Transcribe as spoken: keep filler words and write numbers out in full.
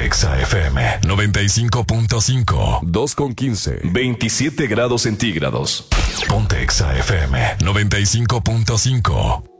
Exa F M noventa y cinco punto cinco. dos con quince. veintisiete grados centígrados. Ponte Exa F M noventa y cinco punto cinco.